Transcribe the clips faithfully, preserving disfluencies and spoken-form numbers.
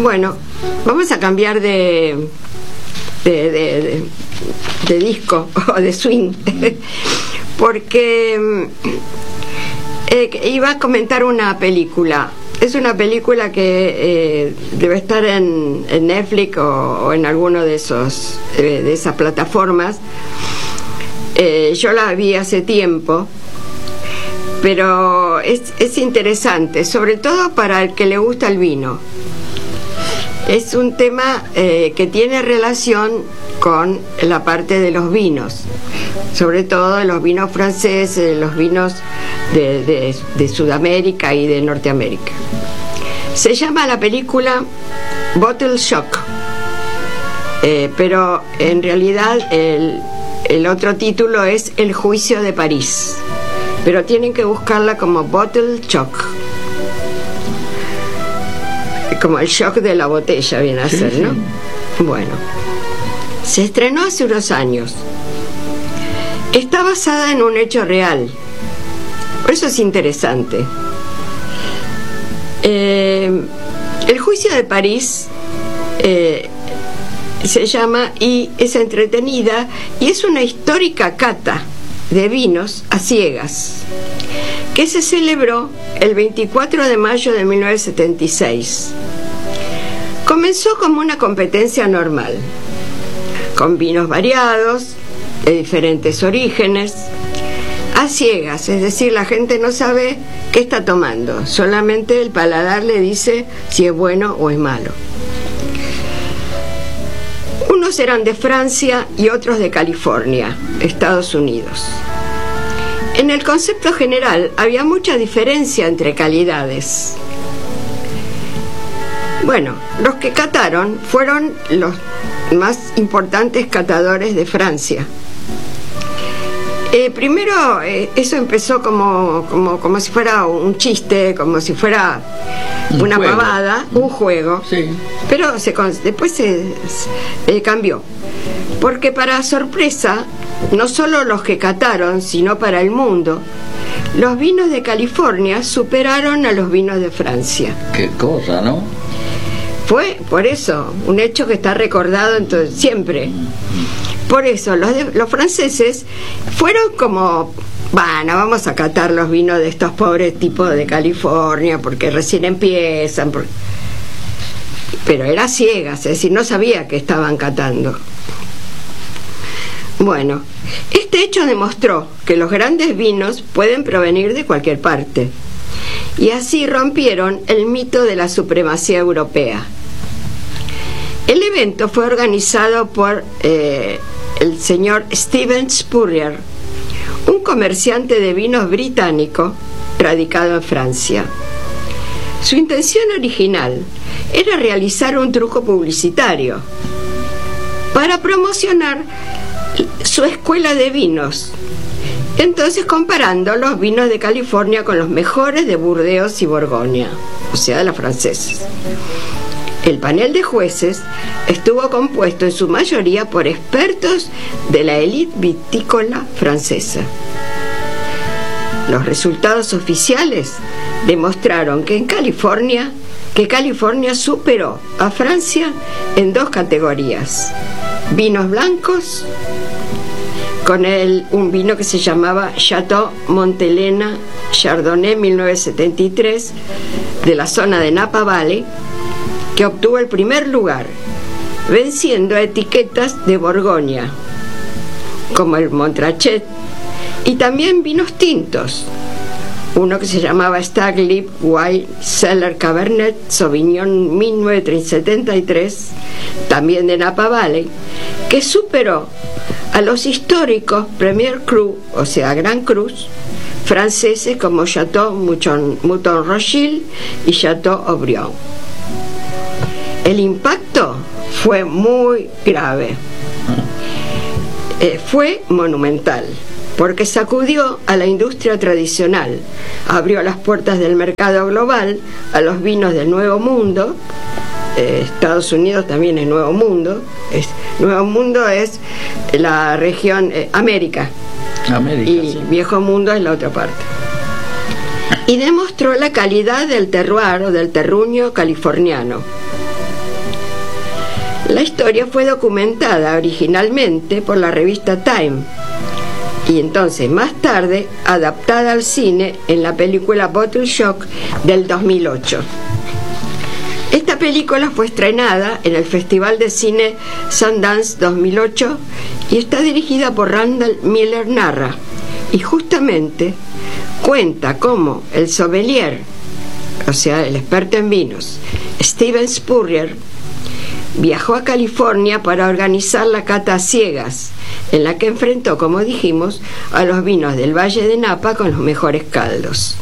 Bueno, vamos a cambiar de de, de, de, de disco o de swing, porque eh, iba a comentar una película. Es una película que eh, debe estar en, en Netflix o, o en alguno de esos eh, de esas plataformas. Eh, yo la vi hace tiempo, pero es, es interesante, sobre todo para el que le gusta el vino. Es un tema eh, que tiene relación con la parte de los vinos, sobre todo de los vinos franceses, los vinos de, de, de Sudamérica y de Norteamérica. Se llama la película Bottle Shock, eh, pero en realidad el, el otro título es El Juicio de París, pero tienen que buscarla como Bottle Shock, como el shock de la botella viene a sí, ser, ¿no? Sí. Bueno, se estrenó hace unos años. Está basada en un hecho real, por eso es interesante. Eh, el Juicio de París eh, se llama y es entretenida y es una histórica cata de vinos a ciegas que se celebró el veinticuatro de mayo de mil novecientos setenta y seis. Comenzó como una competencia normal, con vinos variados, de diferentes orígenes, a ciegas, es decir, la gente no sabe qué está tomando, solamente el paladar le dice si es bueno o es malo. Unos eran de Francia y otros de California, Estados Unidos. En el concepto general había mucha diferencia entre calidades. Bueno, los que cataron fueron los más importantes catadores de Francia. Eh, primero, eh, eso empezó como, como, como si fuera un chiste, como si fuera un una juego. pavada, un juego. Sí. Pero se, después se, se eh, cambió. Porque para sorpresa, no solo los que cataron, sino para el mundo, los vinos de California superaron a los vinos de Francia. Qué cosa, ¿no? Fue, por eso, un hecho que está recordado entonces, siempre. Por eso, los, de, los franceses fueron como, bueno, vamos a catar los vinos de estos pobres tipos de California, porque recién empiezan. Por... Pero era ciegas, es decir, no sabía que estaban catando. Bueno, este hecho demostró que los grandes vinos pueden provenir de cualquier parte. Y así rompieron el mito de la supremacía europea. El evento fue organizado por eh, el señor Steven Spurrier, un comerciante de vinos británico radicado en Francia. Su intención original era realizar un truco publicitario para promocionar su escuela de vinos, entonces comparando los vinos de California con los mejores de Burdeos y Borgoña, o sea, de los franceses. El panel de jueces estuvo compuesto en su mayoría por expertos de la élite vitícola francesa. Los resultados oficiales demostraron que en California, que California superó a Francia en dos categorías: vinos blancos, con el, un vino que se llamaba Chateau Montelena Chardonnay mil novecientos setenta y tres de la zona de Napa Valley, que obtuvo el primer lugar, venciendo a etiquetas de Borgoña, como el Montrachet, y también vinos tintos, uno que se llamaba Stag Leap Wild Cellar Cabernet Sauvignon mil novecientos setenta y tres, también de Napa Valley, que superó a los históricos Premier Cru, o sea, Gran Cruz, franceses como Chateau Mouton, Mouton Rothschild y Chateau Haut-Brion. El impacto fue muy grave, eh, fue monumental, porque sacudió a la industria tradicional, abrió las puertas del mercado global a los vinos del Nuevo Mundo. eh, Estados Unidos también es Nuevo Mundo, es, Nuevo Mundo es la región eh, América, América, y sí. Viejo Mundo es la otra parte. Y demostró la calidad del terroir o del terruño californiano. La historia fue documentada originalmente por la revista Time y entonces más tarde adaptada al cine en la película Bottle Shock del dos mil ocho. Esta película fue estrenada en el Festival de Cine Sundance dos mil ocho y está dirigida por Randall Miller Narra, y justamente cuenta cómo el sommelier, o sea, el experto en vinos, Steven Spurrier, viajó a California para organizar la cata a ciegas, en la que enfrentó, como dijimos, a los vinos del Valle de Napa con los mejores caldos.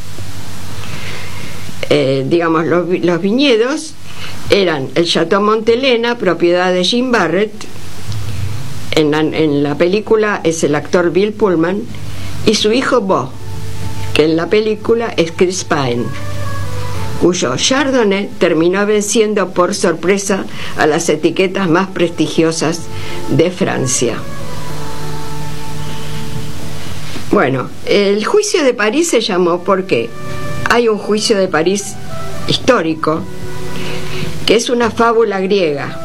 Eh, digamos, los, los viñedos eran el Chateau Montelena, propiedad de Jim Barrett. En la, en la película es el actor Bill Pullman, y su hijo Bo, que en la película es Chris Pine, cuyo Chardonnay terminó venciendo por sorpresa a las etiquetas más prestigiosas de Francia. Bueno, el juicio de París se llamó porque hay un juicio de París histórico, que es una fábula griega,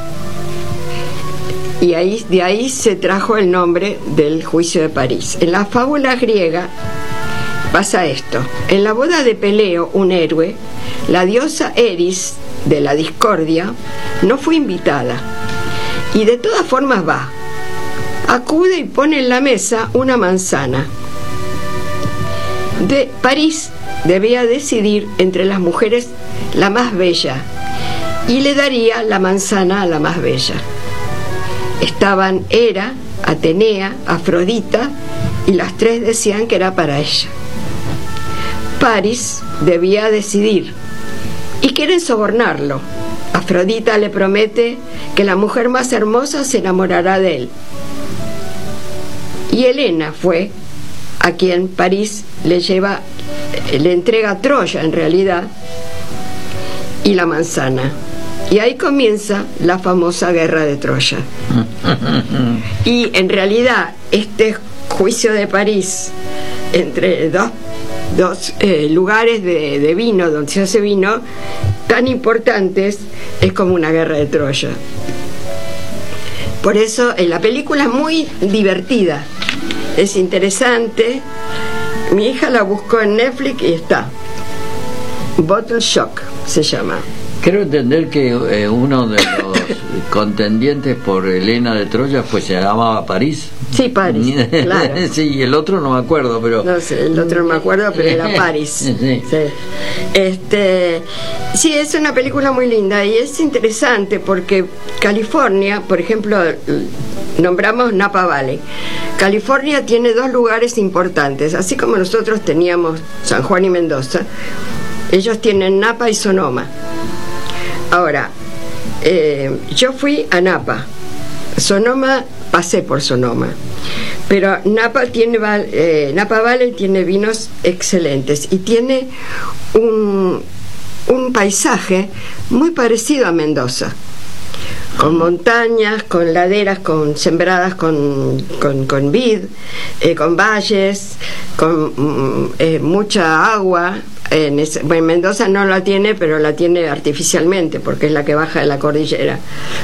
y ahí, de ahí se trajo el nombre del juicio de París. En la fábula griega pasa esto: en la boda de Peleo, un héroe, la diosa Eris de la discordia no fue invitada, y de todas formas va, acude y pone en la mesa una manzana. De París debía decidir entre las mujeres la más bella, y le daría la manzana a la más bella. Estaban Hera, Atenea, Afrodita, y las tres decían que era para ella. París debía decidir, y quieren sobornarlo. Afrodita le promete que la mujer más hermosa se enamorará de él. Y Helena fue a quien París le lleva, le entrega Troya en realidad, y la manzana. Y ahí comienza la famosa guerra de Troya. Y en realidad este juicio de París entre dos, dos eh, lugares de, de vino, donde se hace vino, tan importantes, es como una guerra de Troya. Por eso eh, la película es muy divertida, es interesante. Mi hija la buscó en Netflix y está. Bottle Shock se llama. Quiero entender que eh, uno de los contendientes por Helena de Troya pues se llamaba París. Sí, París, claro. Sí, y el otro no me acuerdo, pero... No sé, el otro no me acuerdo, pero era París. Sí. Sí. Este, sí, es una película muy linda y es interesante porque California, por ejemplo, nombramos Napa Valley. California tiene dos lugares importantes, así como nosotros teníamos San Juan y Mendoza, ellos tienen Napa y Sonoma. Ahora, eh, yo fui a Napa, Sonoma, pasé por Sonoma, pero Napa tiene eh, Napa Valley tiene vinos excelentes y tiene un, un paisaje muy parecido a Mendoza, con montañas, con laderas, con sembradas con, con, con vid, eh, con valles, con eh, mucha agua. En, ese, bueno, Mendoza no la tiene, pero la tiene artificialmente porque es la que baja de la cordillera.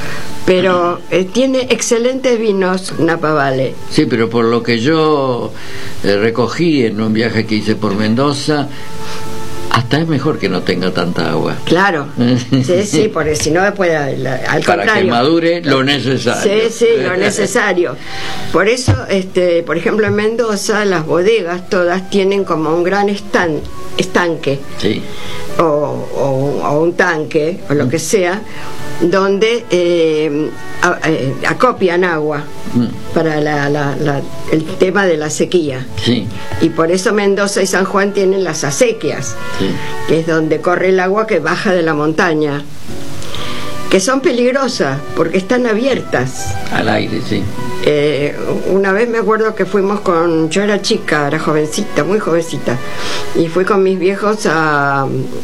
Pero eh, tiene excelentes vinos Napa Valley. Sí, pero por lo que yo eh, recogí en un viaje que hice por Mendoza, hasta es mejor que no tenga tanta agua. Claro, sí, sí, porque si no puede, al Para contrario. Para que madure lo necesario. Sí, sí, lo necesario. Por eso, este, por ejemplo, en Mendoza las bodegas todas tienen como un gran estan, estanque, sí. o, o, o un tanque, o lo que sea, donde eh, a, eh, acopian agua mm. para la, la, la, el tema de la sequía. Sí. Y por eso Mendoza y San Juan tienen las acequias, sí. que es donde corre el agua que baja de la montaña, que son peligrosas porque están abiertas al aire, sí. Eh, una vez me acuerdo que fuimos con, yo era chica, era jovencita, muy jovencita, y fui con mis viejos a,